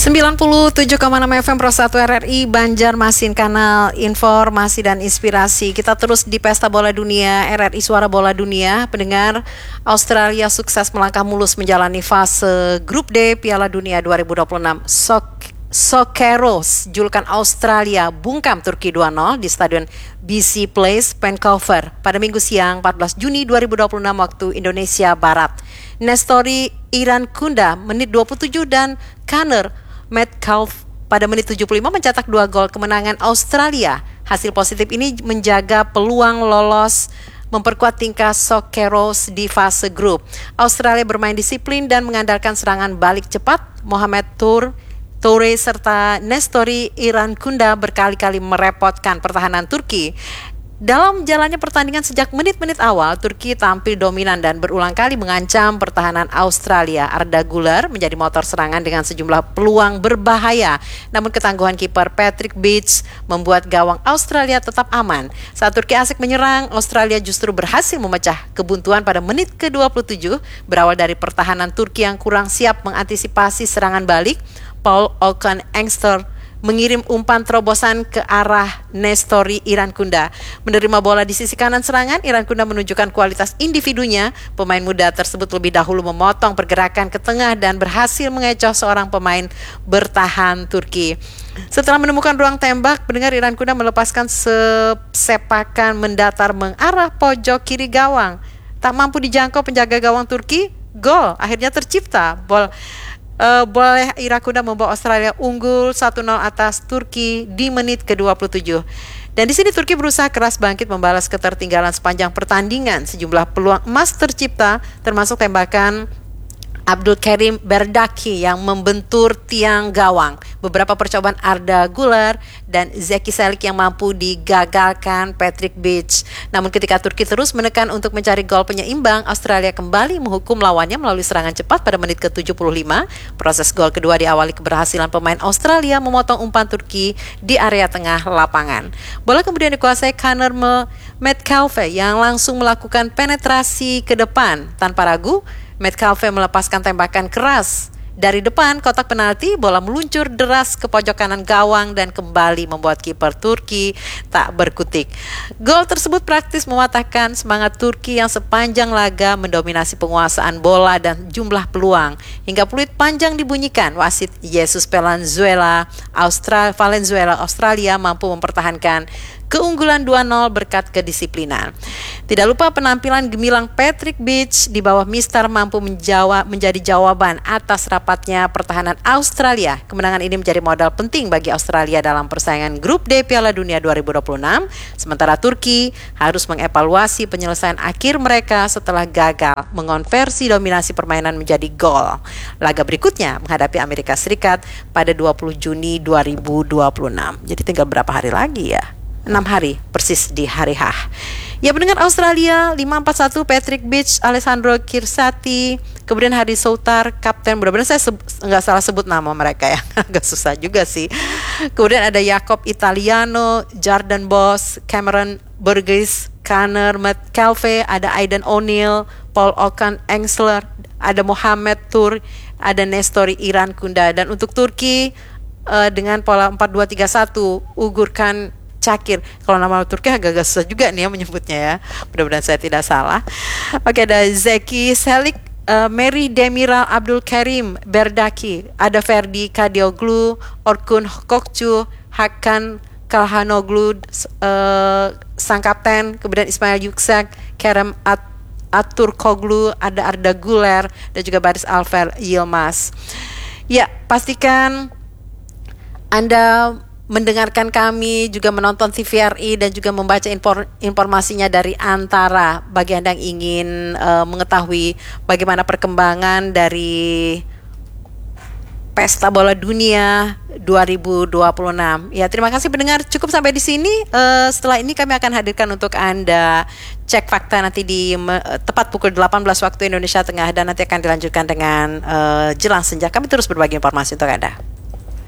97,6 FM Pro 1 RRI Banjarmasin, kanal informasi dan inspirasi. Kita terus di Pesta Bola Dunia, RRI Suara Bola Dunia. Pendengar, Australia sukses melangkah mulus menjalani fase Grup D Piala Dunia 2026. Socceroos, julukan Australia, bungkam Turki 2-0 di Stadion BC Place, Vancouver pada Minggu siang 14 Juni 2026 waktu Indonesia Barat. Nestori Irankunda menit 27 dan Connor Metcalfe pada menit 75 mencetak 2 gol kemenangan Australia. Hasil positif ini menjaga peluang lolos memperkuat tingkah Socceroos di fase grup. Australia bermain disiplin dan mengandalkan serangan balik cepat. Mohamed Toure serta Nestori Irankunda berkali-kali merepotkan pertahanan Turki. Dalam jalannya pertandingan sejak menit-menit awal, Turki tampil dominan dan berulang kali mengancam pertahanan Australia. Arda Güler menjadi motor serangan dengan sejumlah peluang berbahaya. Namun ketangguhan kiper Patrick Beach membuat gawang Australia tetap aman. Saat Turki asik menyerang, Australia justru berhasil memecah kebuntuan pada menit ke-27. Berawal dari pertahanan Turki yang kurang siap mengantisipasi serangan balik, Paul Okan-Engster mengirim umpan terobosan ke arah Nestori Irankunda. Menerima bola di sisi kanan serangan, Irankunda menunjukkan kualitas individunya. Pemain muda tersebut lebih dahulu memotong pergerakan ke tengah dan berhasil mengecoh seorang pemain bertahan Turki. Setelah menemukan ruang tembak, pendengar, Irankunda melepaskan sepakan mendatar mengarah pojok kiri gawang. Tak mampu dijangkau penjaga gawang Turki, gol akhirnya tercipta. Boleh Irankunda membawa Australia unggul 1-0 atas Turki di menit ke-27. Dan di sini Turki berusaha keras bangkit membalas ketertinggalan sepanjang pertandingan. Sejumlah peluang emas tercipta, termasuk tembakan Abdulkarim Berdaki yang membentur tiang gawang. Beberapa percobaan Arda Güler dan Zeki Çelik yang mampu digagalkan Patrick Beach. Namun ketika Turki terus menekan untuk mencari gol penyeimbang, Australia kembali menghukum lawannya melalui serangan cepat pada menit ke-75. Proses gol kedua diawali keberhasilan pemain Australia memotong umpan Turki di area tengah lapangan. Bola kemudian dikuasai Connor Metcalfe yang langsung melakukan penetrasi ke depan. Tanpa ragu, Metcalfe melepaskan tembakan keras dari depan kotak penalti. Bola meluncur deras ke pojok kanan gawang dan kembali membuat kiper Turki tak berkutik. Gol tersebut praktis mematahkan semangat Turki yang sepanjang laga mendominasi penguasaan bola dan jumlah peluang. Hingga peluit panjang dibunyikan, wasit Jesus Valenzuela Australia mampu mempertahankan keunggulan 2-0 berkat kedisiplinan. Tidak lupa penampilan gemilang Patrick Beach di bawah Mister mampu menjadi jawaban atas rapatnya pertahanan Australia. Kemenangan ini menjadi modal penting bagi Australia dalam persaingan Grup D Piala Dunia 2026. Sementara Turki harus mengevaluasi penyelesaian akhir mereka setelah gagal mengonversi dominasi permainan menjadi gol. Laga berikutnya menghadapi Amerika Serikat pada 20 Juni 2026. Jadi tinggal berapa hari lagi ya? 6 hari, persis di hari H. Ya, pendengar, Australia 541 Patrick Beach, Alessandro Kirsati, kemudian Hadi Soutar, kapten. Mudah-mudahan saya nggak salah sebut nama mereka ya, agak susah juga sih. Kemudian ada Jacob Italiano, Jordan Boss, Cameron Burgess, Connor Metcalfe, ada Aidan O'Neill, Paul Okan-Engster, ada Mohamed Toure, ada Nestori Irankunda. Dan untuk Turki dengan pola 4-2-3-1, Ugurkan Çakır. Kalau nama Turki agak susah juga nih ya menyebutnya ya. Mudah-mudahan saya tidak salah. Oke, ada Zeki Çelik, Mary Demiral Abdulkarim Berdaki, ada Ferdi Kadioglu, Orkun Kokcu, Hakan Kalhanoglu, sang kapten, kemudian Ismail Yüksek, Kerem Aturkoglu, ada Arda Güler, dan juga Barış Alper Yilmaz. Ya, pastikan Anda mendengarkan kami, juga menonton TVRI dan juga membaca informasinya dari Antara. Bagi Anda yang ingin mengetahui bagaimana perkembangan dari Pesta Bola Dunia 2026. Ya, terima kasih pendengar. Cukup sampai di sini. Setelah ini kami akan hadirkan untuk Anda cek fakta nanti di tepat pukul 18 waktu Indonesia Tengah, dan nanti akan dilanjutkan dengan jelang senja. Kami terus berbagi informasi untuk Anda.